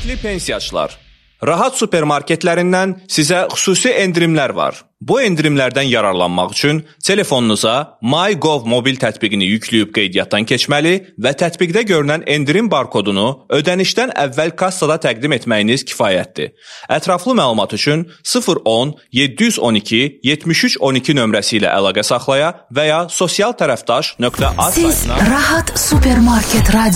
Hörmətli pensiyaçılar, Rahat supermarketlərindən sizə xüsusi endirimlər var. Bu endirimlərdən yararlanmaq üçün telefonunuza MyGov mobil tətbiqini yükləyib qeydiyyatdan keçməli və tətbiqdə görünən endirim barkodunu ödənişdən əvvəl kassada təqdim etməyiniz kifayətdir. Ətraflı məlumat üçün 010 712 73 12 nömrəsi ilə əlaqə saxlaya və ya sosial tərəfdaş.az saytına... Siz Rahat Supermarket